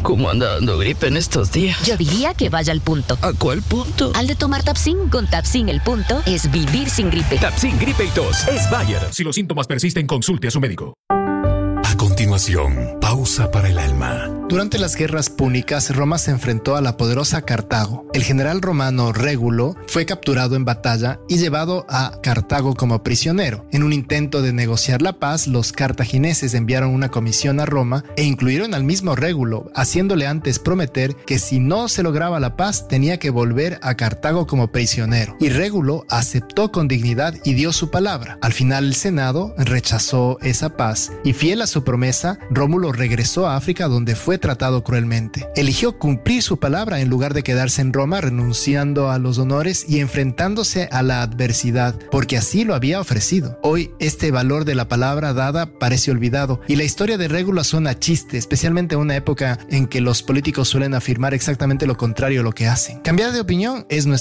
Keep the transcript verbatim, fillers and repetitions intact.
¿Cómo anda dando gripe en estos días? Yo diría que vaya al punto. ¿A cuál punto? Al de tomar Tapsin. Con Tapsin el punto es vivir sin gripe. Tapsin Gripe y Tos es Bayer. Si los síntomas persisten, consulte a su médico. A continuación, pausa para el alma. Durante las guerras púnicas, Roma se enfrentó a la poderosa Cartago. El general romano Régulo fue capturado en batalla y llevado a Cartago como prisionero. En un intento de negociar la paz, los cartagineses enviaron una comisión a Roma e incluyeron al mismo Régulo, haciéndole antes prometer que si no se lograba la paz, tenía que volver a Cartago como prisionero. Y Régulo aceptó con dignidad y dio su palabra. Al final, el Senado rechazó esa paz y, fiel a su promesa, Rómulo regresó a África, donde fue tratado cruelmente. Eligió cumplir su palabra en lugar de quedarse en Roma, renunciando a los honores y enfrentándose a la adversidad, porque así lo había ofrecido. Hoy, este valor de la palabra dada parece olvidado, y la historia de Régulo suena chiste, especialmente en una época en que los políticos suelen afirmar exactamente lo contrario a lo que hacen. Cambiar de opinión es nuestro